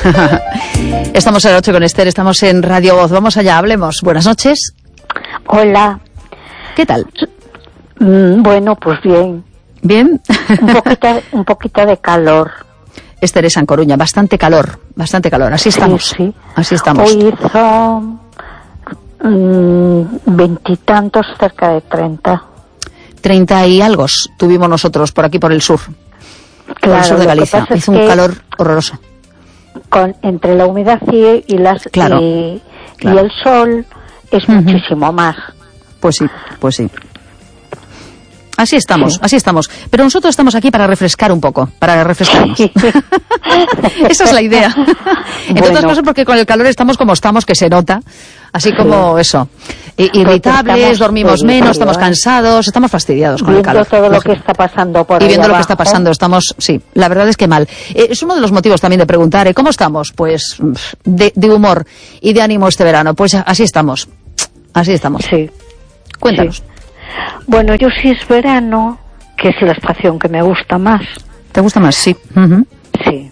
Estamos a las 8 con Esther, estamos en Radio Voz. Vamos allá, hablemos. Buenas noches. Hola. ¿Qué tal? Bueno, pues bien. ¿Bien? Un poquito de calor. Esther es en Coruña, bastante calor. Así estamos. Sí. Así estamos. Hoy hizo 20 y tantos, cerca de 30. 30 y algo tuvimos nosotros por aquí, por el sur. Claro, por el sur de Galicia. Hizo un calor horroroso. Entre la humedad y claro. y el sol es muchísimo más. Pues sí. Así estamos. Pero nosotros estamos aquí para refrescar un poco, para refrescarnos. Esa es la idea. Entre otras cosas porque con el calor estamos como estamos, que se nota. Así como eso. Irritables, dormimos menos, estamos cansados, estamos fastidiados con el calor. Viendo todo lo que está pasando por ahí. Y viendo abajo. lo que está pasando, estamos, sí, la verdad es que mal. Es uno de los motivos también de preguntar, ¿cómo estamos? Pues de humor y de ánimo este verano. Pues así estamos. Sí. Cuéntanos. Sí. Bueno, yo sí es verano, que es la estación que me gusta más. ¿Te gusta más? Sí. Sí.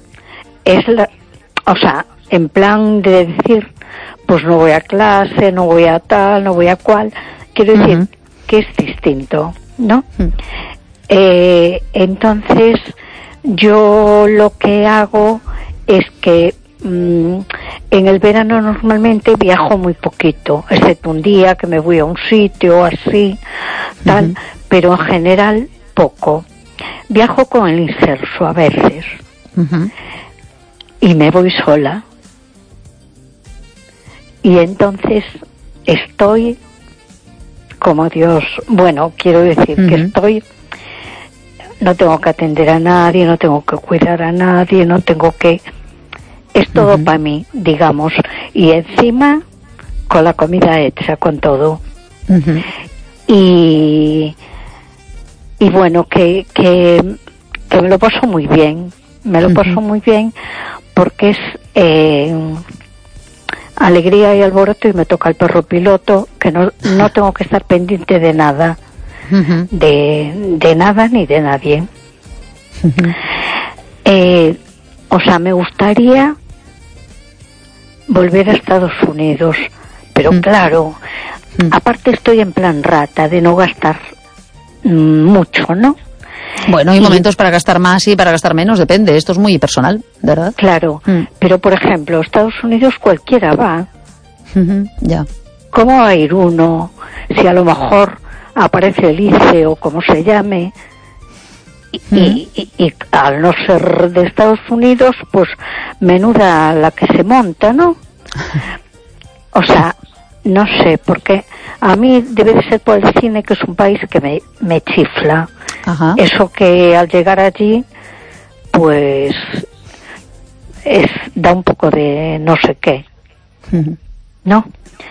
En plan de decir, pues no voy a clase, no voy a tal, no voy a cual. Quiero decir que es distinto, ¿no? Entonces, yo lo que hago es que en el verano normalmente viajo muy poquito, excepto un día que me voy a un sitio así, tal, pero en general poco. Viajo con el inserso a veces y me voy sola. Y entonces estoy como Dios, bueno, quiero decir que no tengo que atender a nadie, no tengo que cuidar a nadie, no tengo que... Es todo para mí, digamos, y encima con la comida hecha, con todo. Y bueno, que me lo paso muy bien, porque es alegría y alboroto, y me toca el perro piloto, que no tengo que estar pendiente de nada, de nada ni de nadie. Me gustaría volver a Estados Unidos, pero claro, aparte estoy en plan rata de no gastar mucho, ¿no? Bueno, hay momentos para gastar más y para gastar menos, depende, esto es muy personal, ¿verdad? Claro, pero por ejemplo, Estados Unidos cualquiera va. Ya. ¿Cómo va a ir uno si a lo mejor aparece el ICE o como se llame? Y al no ser de Estados Unidos, pues menuda la que se monta, ¿no? No sé, porque a mí debe de ser por el cine, que es un país que me chifla. Eso que al llegar allí, pues da un poco de no sé qué, ¿no?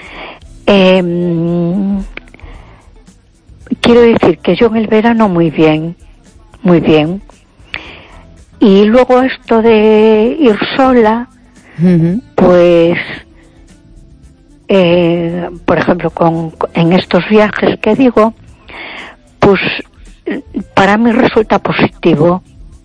Quiero decir que yo en el verano muy bien. Y luego esto de ir sola, pues por ejemplo en estos viajes que digo, pues para mí resulta positivo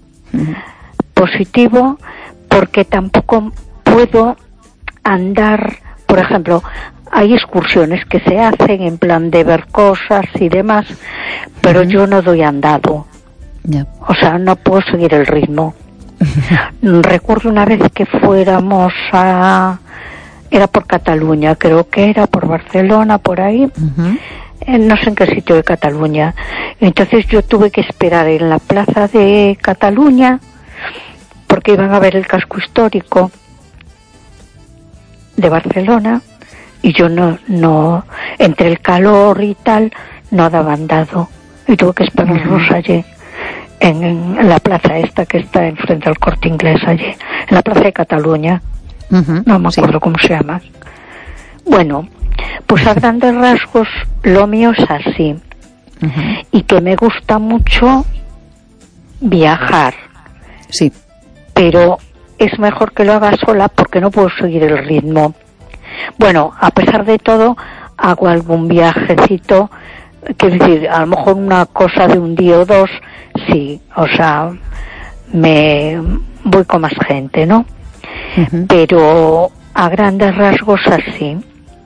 porque tampoco puedo andar. Por ejemplo, hay excursiones que se hacen en plan de ver cosas y demás, pero yo no doy andado. No puedo seguir el ritmo. Recuerdo una vez que fuéramos era por Cataluña, creo que era por Barcelona, por ahí, no sé en qué sitio de Cataluña. Entonces yo tuve que esperar en la plaza de Cataluña porque iban a ver el casco histórico de Barcelona, y yo no entre el calor y tal no daba andado, y tuve que esperarlos allí en la plaza esta que está enfrente al Corte Inglés, allí en la plaza de Cataluña. No me acuerdo cómo se llama. Bueno, pues a grandes rasgos lo mío es así. Y que me gusta mucho viajar. Sí. Pero es mejor que lo haga sola porque no puedo seguir el ritmo. Bueno, a pesar de todo, hago algún viajecito, quiero decir, a lo mejor una cosa de un día o dos, sí, me voy con más gente, ¿no? pero a grandes rasgos así.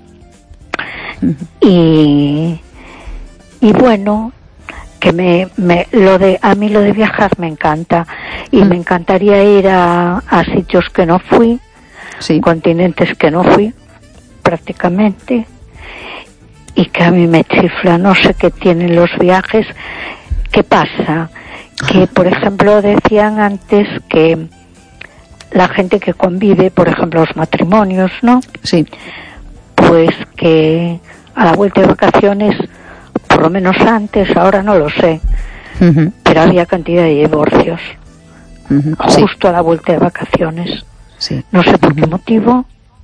Y bueno, que a mí lo de viajar me encanta, y me encantaría ir a sitios que no fui, continentes que no fui prácticamente, y que a mí me chifla, no sé qué tienen los viajes. ¿Qué pasa? Que, por ejemplo, decían antes que la gente que convive, por ejemplo, los matrimonios, ¿no? Sí. Pues que a la vuelta de vacaciones, por lo menos antes, ahora no lo sé, pero había cantidad de divorcios, justo a la vuelta de vacaciones. Sí. No sé por qué motivo,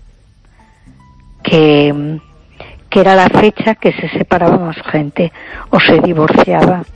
que era la fecha que se separaba más gente o se divorciaba.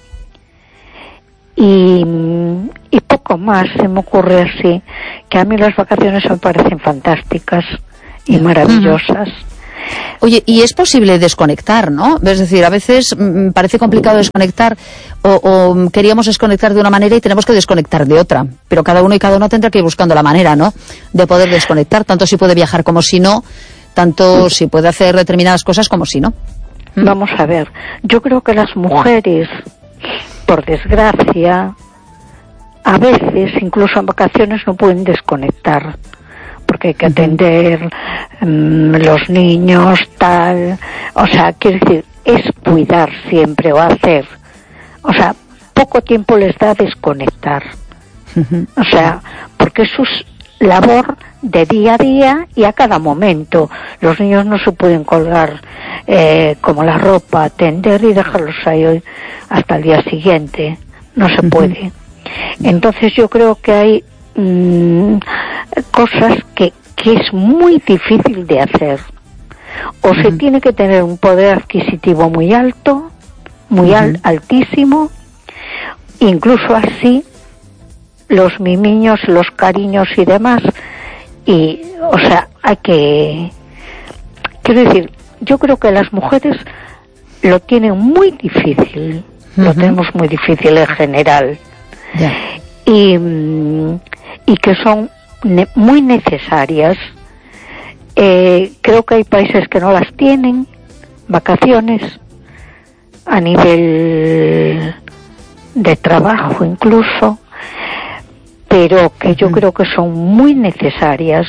Y poco más se me ocurre así, que a mí las vacaciones me parecen fantásticas y maravillosas. Oye, y es posible desconectar, ¿no? Es decir, a veces parece complicado desconectar, o queríamos desconectar de una manera y tenemos que desconectar de otra, pero cada uno y cada una tendrá que ir buscando la manera, ¿no?, de poder desconectar, tanto si puede viajar como si no, tanto si puede hacer determinadas cosas como si no. Vamos a ver, yo creo que las mujeres, por desgracia, a veces, incluso en vacaciones, no pueden desconectar, porque hay que atender los niños, tal. O sea, quiero decir, es cuidar siempre o hacer. O sea, poco tiempo les da desconectar. O sea, porque eso es labor de día a día y a cada momento. Los niños no se pueden colgar como la ropa, atender y dejarlos ahí hoy hasta el día siguiente. No se puede. Entonces yo creo que hay cosas que es muy difícil de hacer. O se tiene que tener un poder adquisitivo muy alto, muy altísimo, incluso así los mimiños, los cariños y demás. Y, o sea, hay que... Quiero decir, yo creo que las mujeres lo tienen muy difícil, lo tenemos muy difícil en general. Yeah. Y que son muy necesarias. Creo que hay países que no las tienen, vacaciones, a nivel de trabajo incluso, pero que yo creo que son muy necesarias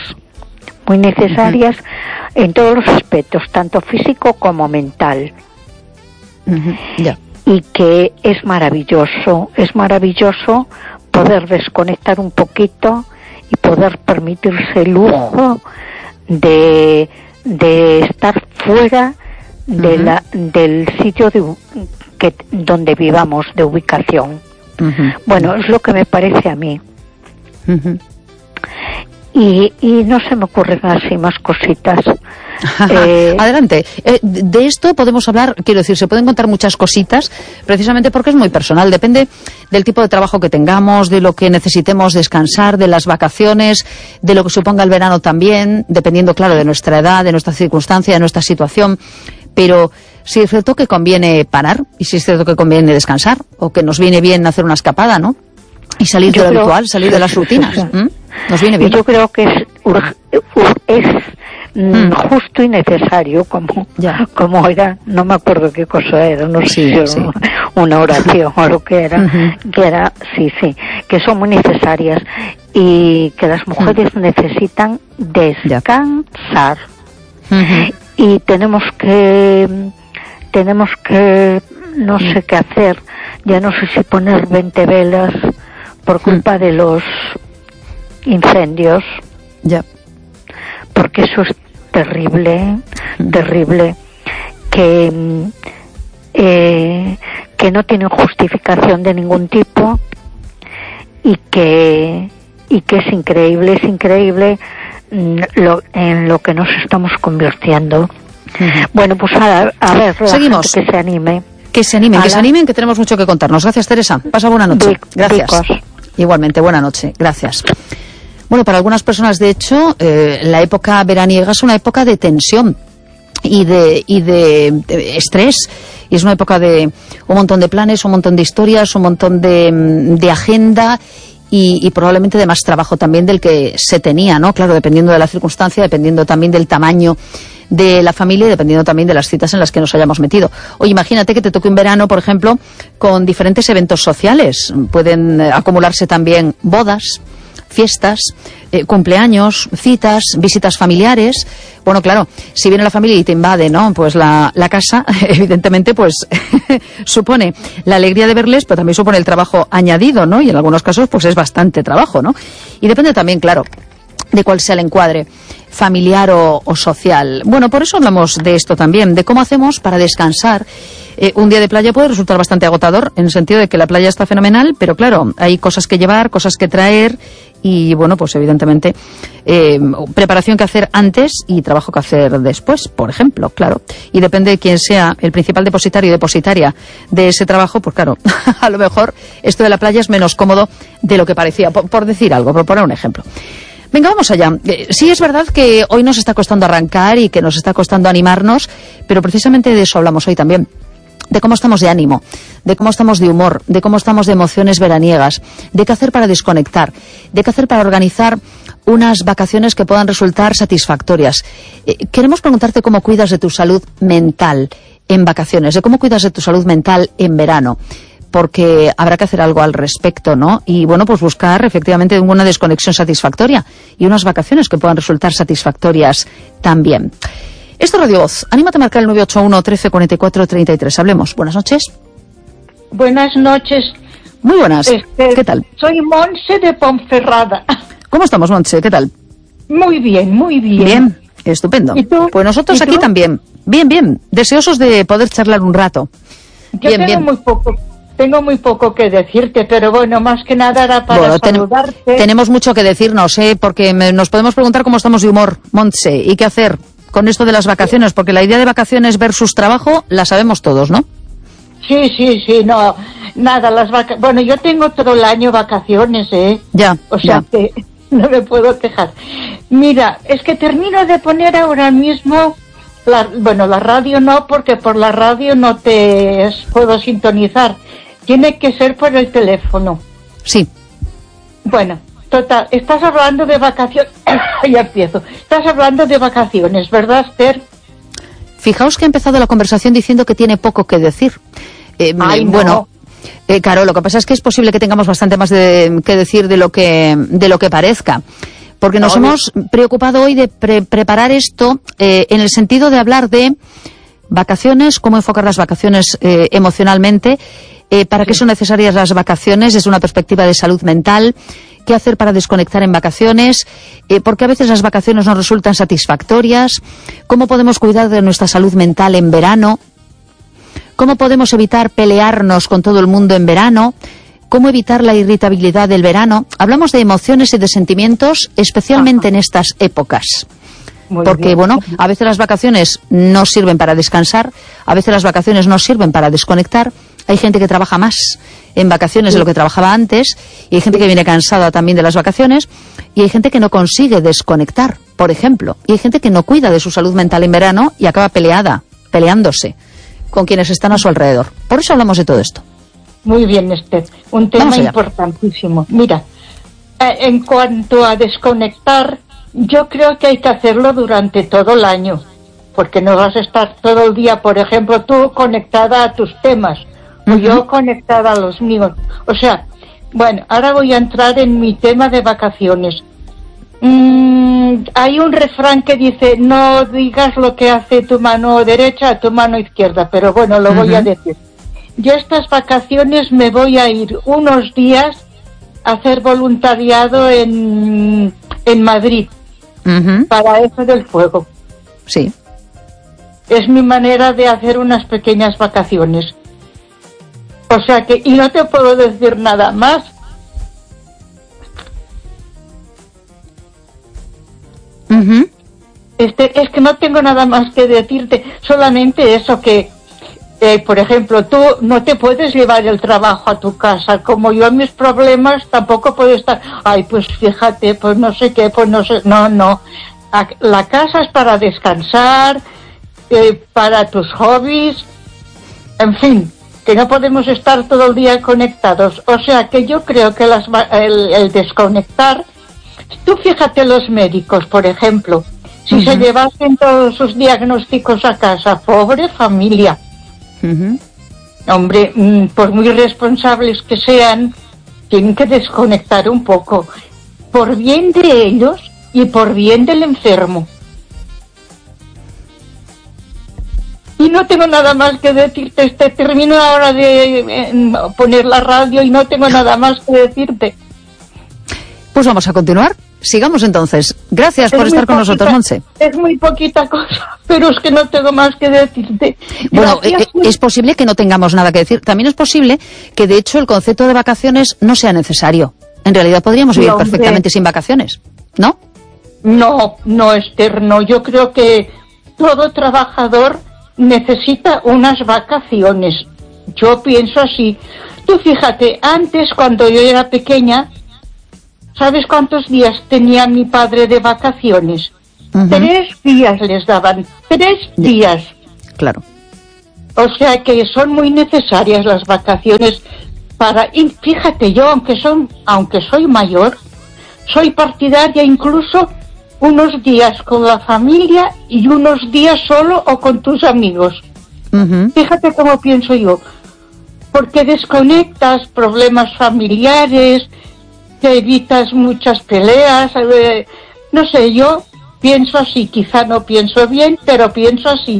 en todos los aspectos, tanto físico como mental. Yeah. Y que es maravilloso poder desconectar un poquito y poder permitirse el lujo de estar fuera del sitio donde vivamos, de ubicación. Bueno, es lo que me parece a mí. Y no se me ocurren así más cositas. Adelante. De esto podemos hablar, quiero decir, se pueden contar muchas cositas, precisamente porque es muy personal. Depende del tipo de trabajo que tengamos, de lo que necesitemos descansar, de las vacaciones, de lo que suponga el verano también, dependiendo, claro, de nuestra edad, de nuestra circunstancia, de nuestra situación. Pero sí es cierto que conviene parar, y sí es cierto que conviene descansar, o que nos viene bien hacer una escapada, ¿no? Y salir de lo habitual, salir de las rutinas. Nos viene bien. Yo creo que es justo y necesario, como era, no me acuerdo qué cosa era, no sé si una oración o lo que era, que son muy necesarias y que las mujeres necesitan descansar. Y tenemos que no sé qué hacer, ya no sé si poner 20 velas por culpa de los incendios, porque eso es terrible, que no tienen justificación de ningún tipo y que es increíble en lo que nos estamos convirtiendo. Bueno, pues a ver, seguimos. Que se anime. Que se animen, que tenemos mucho que contarnos. Gracias, Teresa. Pasa buena noche. Gracias. Igualmente, buena noche. Gracias. Bueno, para algunas personas, de hecho, la época veraniega es una época de tensión y de estrés. Y es una época de un montón de planes, un montón de historias, un montón de agenda y probablemente de más trabajo también del que se tenía, ¿no? Claro, dependiendo de la circunstancia, dependiendo también del tamaño de la familia y dependiendo también de las citas en las que nos hayamos metido. Oye, imagínate que te toque un verano, por ejemplo, con diferentes eventos sociales. Pueden acumularse también bodas, fiestas, cumpleaños, citas, visitas familiares. Bueno, claro, si viene la familia y te invade, ¿no?, pues la casa, evidentemente, pues supone la alegría de verles, pero también supone el trabajo añadido, ¿no? Y en algunos casos, pues es bastante trabajo, ¿no? Y depende también, claro, de cuál sea el encuadre familiar o social. Bueno, por eso hablamos de esto también, de cómo hacemos para descansar. Un día de playa puede resultar bastante agotador, en el sentido de que la playa está fenomenal, pero claro, hay cosas que llevar, cosas que traer y, bueno, pues evidentemente preparación que hacer antes y trabajo que hacer después, por ejemplo, claro. Y depende de quién sea el principal depositario y depositaria de ese trabajo, pues claro, a lo mejor esto de la playa es menos cómodo de lo que parecía, por decir algo, por poner un ejemplo. Venga, vamos allá. Sí, es verdad que hoy nos está costando arrancar y que nos está costando animarnos, pero precisamente de eso hablamos hoy también. De cómo estamos de ánimo, de cómo estamos de humor, de cómo estamos de emociones veraniegas, de qué hacer para desconectar, de qué hacer para organizar unas vacaciones que puedan resultar satisfactorias. Queremos preguntarte cómo cuidas de tu salud mental en vacaciones, de cómo cuidas de tu salud mental en verano, porque habrá que hacer algo al respecto, ¿no? Y bueno, pues buscar efectivamente una desconexión satisfactoria y unas vacaciones que puedan resultar satisfactorias también. Esto es Radio Voz. Anímate a marcar el 981 13 44 33. Hablemos. Buenas noches. Buenas noches. Muy buenas. ¿Qué tal? Soy Montse de Ponferrada. ¿Cómo estamos, Montse? ¿Qué tal? Muy bien, muy bien. Bien, estupendo. ¿Y tú? Pues nosotros aquí también. Bien, bien. Deseosos de poder charlar un rato. Yo tengo muy poco que decirte, pero bueno, más que nada era para saludarte. Tenemos mucho que decirnos, porque nos podemos preguntar cómo estamos de humor, Montse, y qué hacer con esto de las vacaciones, porque la idea de vacaciones versus trabajo la sabemos todos, ¿no? Sí, no, nada, bueno, yo tengo todo el año vacaciones, Ya, o sea ya. que no me puedo quejar. Mira, es que termino de poner ahora mismo, la radio no, porque por la radio no te puedo sintonizar, tiene que ser por el teléfono. Sí. Bueno, total, estás hablando de vacaciones, ya empiezo, estás hablando de vacaciones, ¿verdad, Esther? Fijaos que ha empezado la conversación diciendo que tiene poco que decir. Ay, no. Bueno, claro, lo que pasa es que es posible que tengamos bastante más que decir de lo que parezca. Porque nos hemos preocupado hoy de preparar esto en el sentido de hablar de vacaciones, cómo enfocar las vacaciones emocionalmente, para qué son necesarias las vacaciones desde una perspectiva de salud mental, qué hacer para desconectar en vacaciones, porque a veces las vacaciones no resultan satisfactorias, cómo podemos cuidar de nuestra salud mental en verano, cómo podemos evitar pelearnos con todo el mundo en verano, cómo evitar la irritabilidad del verano. Hablamos de emociones y de sentimientos, especialmente en estas épocas. Porque, bueno, a veces las vacaciones no sirven para descansar, a veces las vacaciones no sirven para desconectar. Hay gente que trabaja más en vacaciones de lo que trabajaba antes, y hay gente que viene cansada también de las vacaciones, y hay gente que no consigue desconectar, por ejemplo. Y hay gente que no cuida de su salud mental en verano y acaba peleándose con quienes están a su alrededor. Por eso hablamos de todo esto. Muy bien, Esther. Un tema importantísimo. Mira, en cuanto a desconectar, yo creo que hay que hacerlo durante todo el año, porque no vas a estar todo el día, por ejemplo, tú conectada a tus temas, o yo conectada a los míos. O sea, bueno, ahora voy a entrar en mi tema de vacaciones. Hay un refrán que dice, no digas lo que hace tu mano derecha a tu mano izquierda, pero bueno, lo voy a decir. Yo estas vacaciones me voy a ir unos días a hacer voluntariado en Madrid, para eso del fuego. Sí. Es mi manera de hacer unas pequeñas vacaciones. O sea que, y no te puedo decir nada más. Es que no tengo nada más que decirte, solamente eso que, por ejemplo, tú no te puedes llevar el trabajo a tu casa, como yo en mis problemas tampoco puedo estar, ay, pues fíjate, pues no sé qué, pues no sé, no. La casa es para descansar, para tus hobbies, en fin, que no podemos estar todo el día conectados. O sea que yo creo que el desconectar, tú fíjate los médicos, por ejemplo, si se llevasen todos sus diagnósticos a casa, pobre familia. Hombre, por muy responsables que sean, tienen que desconectar un poco, por bien de ellos y por bien del enfermo. Y no tengo nada más que decirte. Termino ahora de poner la radio y no tengo nada más que decirte. Pues vamos a continuar. Sigamos entonces. Gracias por estar con nosotros, Montse. Es muy poquita cosa, pero es que no tengo más que decirte. Bueno, es posible que no tengamos nada que decir. También es posible que, de hecho, el concepto de vacaciones no sea necesario. En realidad podríamos vivir perfectamente sin vacaciones, ¿no? No, Esther, no. Yo creo que todo trabajador necesita unas vacaciones. Yo pienso así. Tú fíjate, antes cuando yo era pequeña, ¿sabes cuántos días tenía mi padre de vacaciones? 3 días les daban, 3 días. Claro. O sea que son muy necesarias las vacaciones y fíjate, yo aunque soy mayor, soy partidaria incluso unos días con la familia y unos días solo o con tus amigos. Fíjate cómo pienso yo, porque desconectas problemas familiares, te evitas muchas peleas, no sé, yo pienso así, quizá no pienso bien, pero pienso así.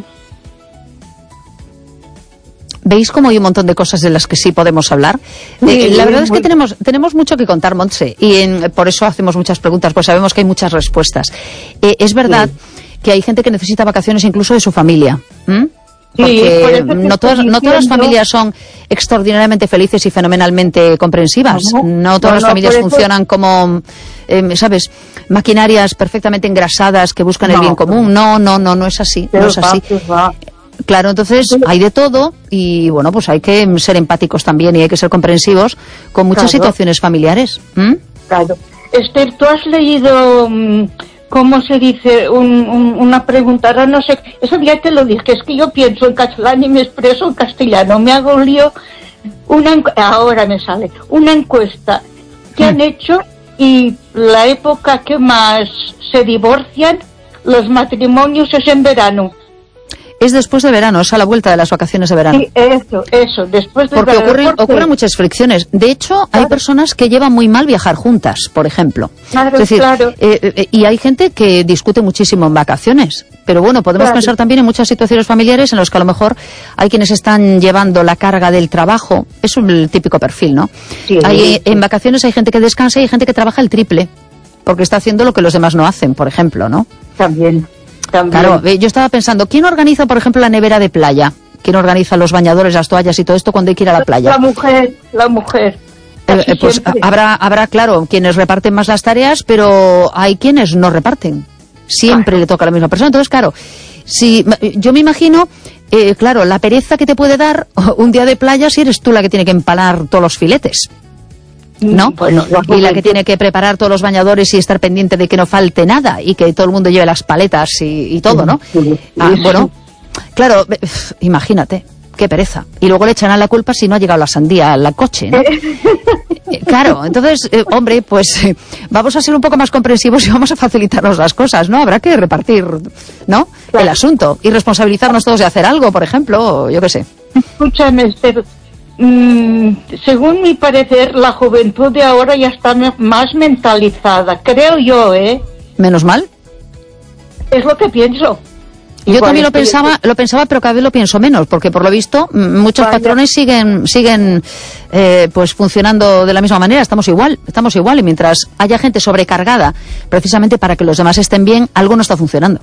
¿Veis cómo hay un montón de cosas de las que sí podemos hablar? La verdad es que tenemos mucho que contar, Montse, y por eso hacemos muchas preguntas, pues sabemos que hay muchas respuestas. Es verdad que hay gente que necesita vacaciones incluso de su familia. Porque no todas las familias son extraordinariamente felices y fenomenalmente comprensivas. No todas las familias funcionan como, ¿sabes?, maquinarias perfectamente engrasadas que buscan el bien común. No es así. No es así. Claro, entonces hay de todo y, bueno, pues hay que ser empáticos también y hay que ser comprensivos con muchas situaciones familiares. Claro. Esther, ¿tú has leído... ¿cómo se dice? Una pregunta, ahora no sé, eso ya te lo dije, es que yo pienso en catalán y me expreso en castellano, me hago un lío, ahora me sale, una encuesta que han hecho y la época que más se divorcian los matrimonios es en verano. Es después de verano, es a la vuelta de las vacaciones de verano. Sí, eso, después de verano. Porque ocurren muchas fricciones. De hecho, hay personas que llevan muy mal viajar juntas, por ejemplo. Claro, es decir, claro. Y hay gente que discute muchísimo en vacaciones. Pero bueno, podemos pensar también en muchas situaciones familiares en las que a lo mejor hay quienes están llevando la carga del trabajo. Es el típico perfil, ¿no? Sí, en vacaciones hay gente que descansa y hay gente que trabaja el triple, porque está haciendo lo que los demás no hacen, por ejemplo, ¿no? También. Claro, yo estaba pensando, ¿quién organiza, por ejemplo, la nevera de playa? ¿Quién organiza los bañadores, las toallas y todo esto cuando hay que ir a la playa? La mujer. Pues habrá, claro, quienes reparten más las tareas, pero hay quienes no reparten. Siempre le toca a la misma persona. Entonces, claro, si yo me imagino, claro, la pereza que te puede dar un día de playa si eres tú la que tiene que empalar todos los filetes, ¿no? Bueno, y la que tiene que preparar todos los bañadores y estar pendiente de que no falte nada y que todo el mundo lleve las paletas y todo, ¿no? Bueno, claro, imagínate, qué pereza. Y luego le echarán la culpa si no ha llegado la sandía al coche, ¿no? Claro, entonces, hombre, pues vamos a ser un poco más comprensivos y vamos a facilitarnos las cosas, ¿no? Habrá que repartir, ¿no? Claro. El asunto y responsabilizarnos todos de hacer algo, por ejemplo, yo qué sé. Escúchame, Esther. Según mi parecer, la juventud de ahora ya está más mentalizada, creo yo, ¿eh? Menos mal. Es lo que pienso. Yo también lo pensaba, pero cada vez lo pienso menos, porque por lo visto muchos patrones siguen pues funcionando de la misma manera. Estamos igual, y mientras haya gente sobrecargada, precisamente para que los demás estén bien, algo no está funcionando.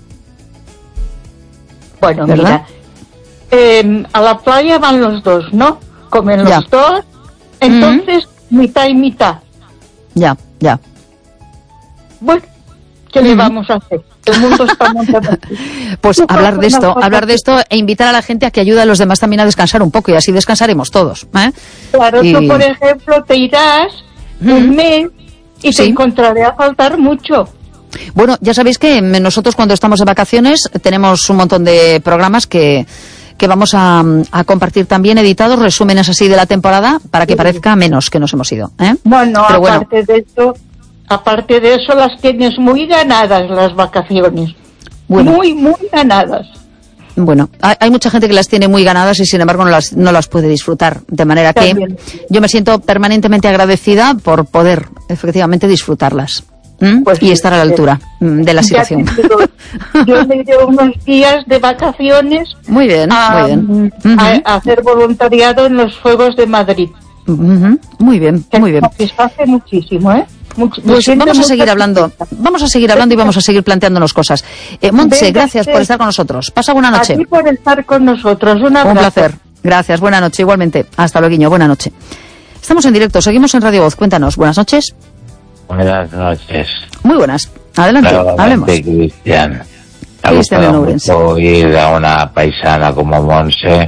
Bueno, ¿verdad? Mira, a la playa van los dos, ¿no? Comen los dos, entonces mitad y mitad. Ya. Bueno, ¿qué le vamos a hacer? El mundo está montado así. Pues hablar de esto e invitar a la gente a que ayude a los demás también a descansar un poco y así descansaremos todos. Claro, tú por ejemplo te irás un mes y te encontraré a faltar mucho. Bueno, ya sabéis que nosotros cuando estamos de vacaciones tenemos un montón de programas que que vamos a compartir también editados resúmenes así de la temporada para que parezca menos que nos hemos ido, ¿eh? Bueno, aparte de eso las tienes muy ganadas las vacaciones. Bueno. Muy ganadas. Bueno, hay mucha gente que las tiene muy ganadas y sin embargo no las puede disfrutar, de manera que yo me siento permanentemente agradecida por poder efectivamente disfrutarlas. Pues y estar a la altura de la situación. Yo me iré unos días de vacaciones muy bien. a hacer voluntariado en los Fuegos de Madrid. Muy bien. Me satisface muchísimo, ¿eh? Pues vamos a seguir hablando y vamos a seguir planteándonos cosas. Montse, gracias por estar con nosotros. Pasa buena noche. A ti por estar con nosotros. Un placer. Gracias, buena noche igualmente. Hasta luego, buena noche. Estamos en directo, seguimos en Radio Voz. Cuéntanos, buenas noches. Buenas noches. Muy buenas. Adelante, hablemos. Cristian. Me gusta mucho oír a una paisana como Montse,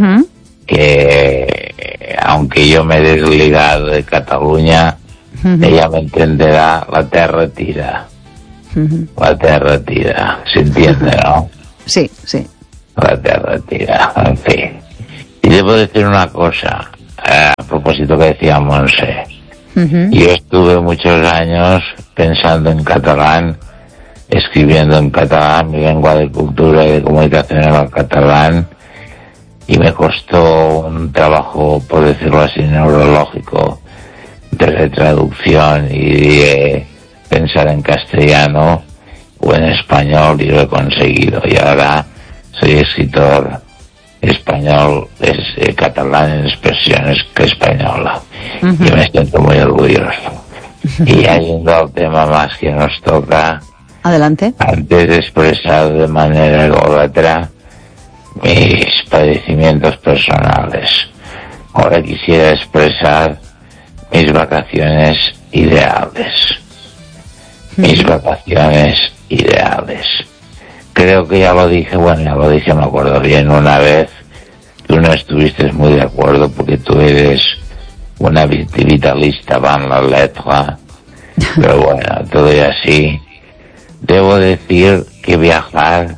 que aunque yo me he desligado de Cataluña, ella me entenderá, la terra tira. La terra tira. ¿Se entiende, no? Sí. La terra tira, en fin. Y debo decir una cosa, a propósito que decía Montse. Yo estuve muchos años pensando en catalán, escribiendo en catalán, mi lengua de cultura y de comunicación era el catalán, y me costó un trabajo, por decirlo así, neurológico, de traducción y de pensar en castellano o en español, y lo he conseguido. Y ahora soy escritor español, catalán en expresiones que española. Yo me siento muy orgulloso. Y yendo al tema más que nos toca, adelante. Antes de expresar de manera ególatra mis padecimientos personales, ahora quisiera expresar mis vacaciones ideales. Mis vacaciones ideales. Creo que ya lo dije, me acuerdo bien una vez, tú no estuviste muy de acuerdo porque tú eres una vitalista van la letra, pero bueno, todo y así. Debo decir que viajar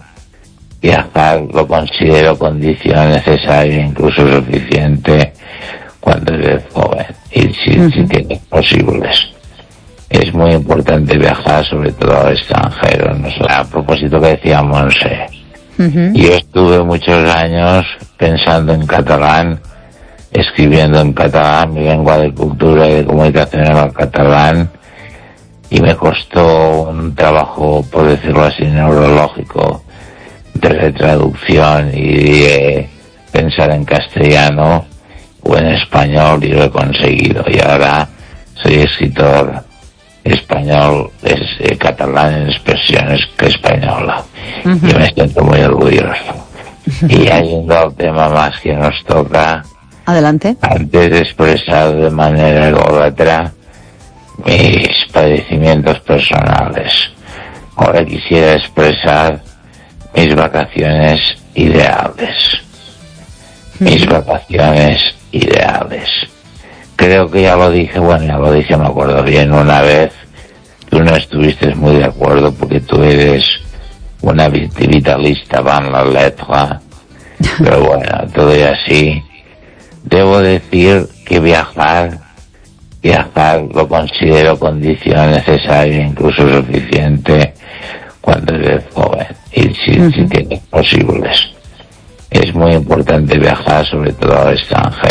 lo considero condición necesaria, incluso suficiente, cuando eres joven, y si tienes posibles. Es muy importante viajar, sobre todo al extranjero. A propósito que decía Montse, yo estuve muchos años pensando en catalán, escribiendo en catalán, mi lengua de cultura y de comunicación era el catalán, y me costó un trabajo, por decirlo así, neurológico, de traducción y de pensar en castellano o en español, y lo he conseguido. Y ahora soy escritor español, catalán en expresiones que española. Yo me siento muy orgulloso. Y yendo al tema más que nos toca, adelante. Antes de expresar de manera ególatra mis padecimientos personales, ahora quisiera expresar mis vacaciones ideales. Mis vacaciones ideales. Creo que ya lo dije, me acuerdo bien una vez, tú no estuviste muy de acuerdo porque tú eres una vitalista van la letra, pero bueno, todo y así. Debo decir que viajar lo considero condición necesaria, incluso suficiente, cuando eres joven, y si tienes posibles. Es muy importante viajar, sobre todo al extranjero.